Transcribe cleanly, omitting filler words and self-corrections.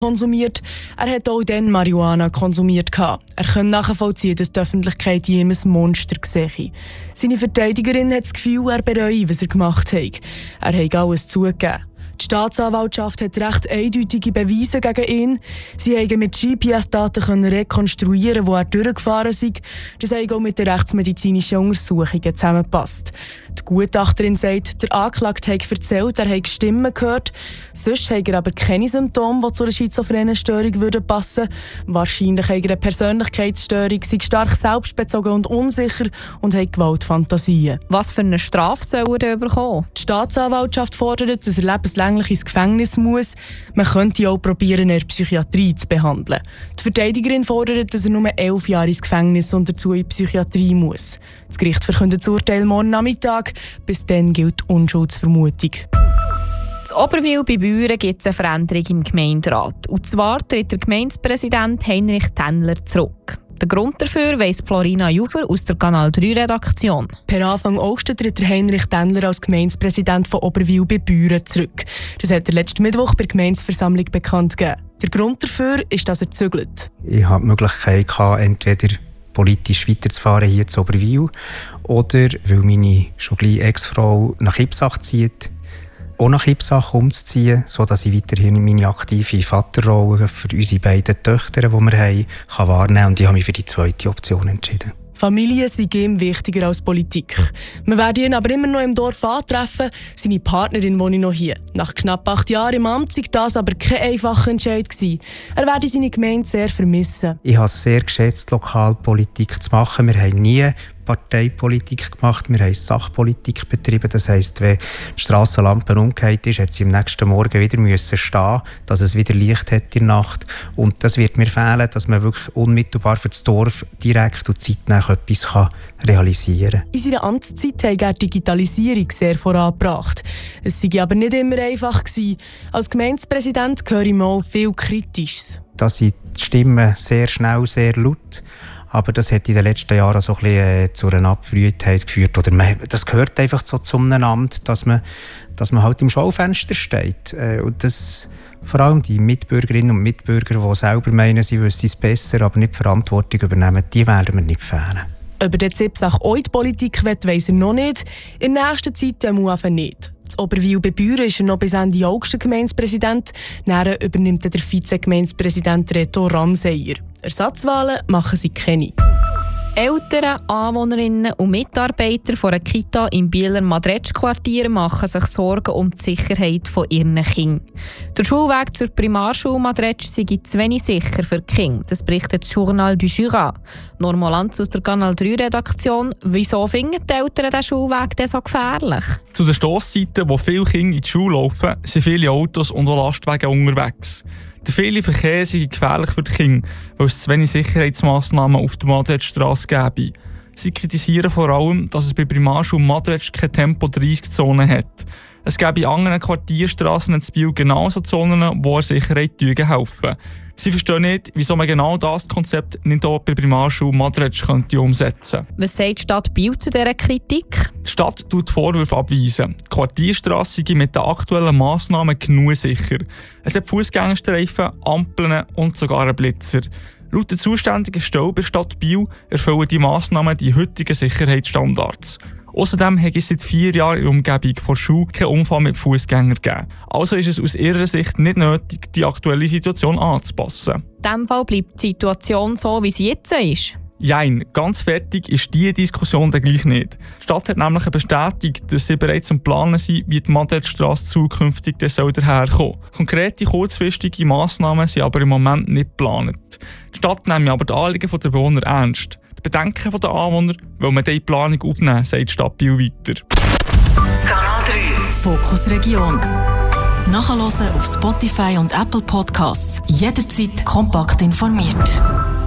konsumiert. Er hat auch dann Marihuana konsumiert. Er kann nachvollziehen, dass die Öffentlichkeit ihm ein Monster sehe. Seine Verteidigerin hat das Gefühl, er bereue, was er gemacht hat. Er hat alles zugegeben. Die Staatsanwaltschaft hat recht eindeutige Beweise gegen ihn. Sie haben mit GPS-Daten rekonstruieren, wo er durchgefahren sei. Das hat auch mit den rechtsmedizinischen Untersuchungen zusammengepasst. Die Gutachterin sagt, der Anklagte habe erzählt, er habe Stimmen gehört. Sonst habe er aber keine Symptome, die zu einer schizophrenen Störung passen würden. Wahrscheinlich habe er eine Persönlichkeitsstörung, sei stark selbstbezogen und unsicher und hat Gewaltfantasien. Was für eine Strafe soll er bekommen? Die Staatsanwaltschaft fordert, dass er lebenslänglich ins Gefängnis muss. Man könnte auch probieren, in der Psychiatrie zu behandeln. Die Verteidigerin fordert, dass er nur 11 Jahre ins Gefängnis und dazu in die Psychiatrie muss. Das Gericht verkündet das Urteil morgen Nachmittag. Bis dann gilt die Unschuldsvermutung. In Oberwil bei Büren gibt es eine Veränderung im Gemeinderat. Und zwar tritt der Gemeindepräsident Heinrich Tennler zurück. Der Grund dafür weiss Florina Jufer aus der Kanal 3-Redaktion. Per Anfang August tritt der Heinrich Tennler als Gemeindepräsident von Oberwil bei Büren zurück. Das hat er letzten Mittwoch bei der Gemeindeversammlung bekannt gegeben. Der Grund dafür ist, dass er zügelt. Ich hatte die Möglichkeit, entweder politisch weiterzufahren hier zu Oberwil oder, weil meine schon gleich Ex-Frau nach Ipsach zieht, auch nach Ipsach umzuziehen, sodass ich weiterhin meine aktive Vaterrolle für unsere beiden Töchter, die wir haben, wahrnehmen kann. Und ich habe mich für die zweite Option entschieden. Familie sei ihm wichtiger als Politik. Wir werden ihn aber immer noch im Dorf antreffen. Seine Partnerin wohnt noch hier. Nach knapp 8 Jahren im Amt war das aber kein einfacher Entscheid gewesen. Er werde seine Gemeinde sehr vermissen. Ich habe es sehr geschätzt, Lokalpolitik zu machen. Wir haben nie Parteipolitik gemacht, wir haben Sachpolitik betrieben. Das heisst, wenn die Strassenlampe umgekehrt ist, hat sie am nächsten Morgen wieder stehen, dass es wieder Licht hat in der Nacht. Und das wird mir fehlen, dass man wirklich unmittelbar für das Dorf direkt und zeitnah etwas realisieren kann. In seiner Amtszeit hat er Digitalisierung sehr vorangebracht. Es sei aber nicht immer einfach gewesen. Als Gemeindepräsident höre ich mal viel Kritisches. Da sind die Stimmen sehr schnell, sehr laut. Aber das hat in den letzten Jahren so ein bisschen zu einer Abbrühtheit geführt. Oder das gehört einfach so zum Amt, dass man halt im Schaufenster steht. Und das, vor allem die Mitbürgerinnen und Mitbürger, die selber meinen, sie wissen es besser, aber nicht die Verantwortung übernehmen, die werden wir nicht fehlen. Ob der Zipsach auch in die Politik will, weiss er noch nicht. In der nächsten Zeit einfach nicht. In Oberwil bei Büren ist er noch bis Ende August Gemeindepräsident. Dann übernimmt der Vize-Gemeindepräsident Reto Ramseyer. Ersatzwahlen machen sie keine. Eltern, Anwohnerinnen und Mitarbeiter von einer Kita im Bieler Madretsch-Quartier machen sich Sorgen um die Sicherheit ihrer Kinder. Der Schulweg zur Primarschule Madretsch sei zu wenig sicher für die Kinder. Das berichtet das Journal du Jura. Norma Lanz aus der Kanal 3-Redaktion. Wieso finden die Eltern diesen Schulweg denn so gefährlich? Zu den Stosszeiten, wo viele Kinder in die Schule laufen, sind viele Autos und auch Lastwagen unterwegs. Der viele Verkehr sei gefährlich für die Kinder, weil es zu wenig Sicherheitsmassnahmen auf der Madretschstrasse gäbe. Sie kritisieren vor allem, dass es bei Primarschule Madretsch keine Tempo-30-Zone hat. Es gäbe in anderen Quartierstrassen in Biel genauso Zonen, die der Sicherheit helfen. Sie verstehen nicht, wieso man genau das Konzept nicht auch bei Primarschule Madretsch umsetzen könnte. Was sagt die Stadt Biel zu dieser Kritik? Die Stadt tut Vorwürfe abweisen. Die Quartierstrasse sei mit den aktuellen Massnahmen genug sicher. Es hat Fußgängerstreifen, Ampeln und sogar einen Blitzer. Laut der zuständigen Stelle bei der Stadt Biel erfüllen die Massnahmen die heutigen Sicherheitsstandards. Außerdem hat es seit 4 Jahren in der Umgebung der Schule keinen Unfall mit Fußgängern gegeben. Also ist es aus ihrer Sicht nicht nötig, die aktuelle Situation anzupassen. In diesem Fall bleibt die Situation so, wie sie jetzt ist. Jein, ganz fertig ist diese Diskussion dann gleich nicht. Die Stadt hat nämlich bestätigt, dass sie bereits am Planen sind, wie die Madretschstrasse zukünftig daherkommen soll. Konkrete kurzfristige Massnahmen sind aber im Moment nicht geplant. Die Stadt nimmt aber die Anliegen der Bewohner ernst. Die Bedenken der Anwohner will man diese Planung aufnehmen, sagt die Stadt Biel weiter. Kanal 3 Fokus Region. Nachhören auf Spotify und Apple Podcasts. Jederzeit kompakt informiert.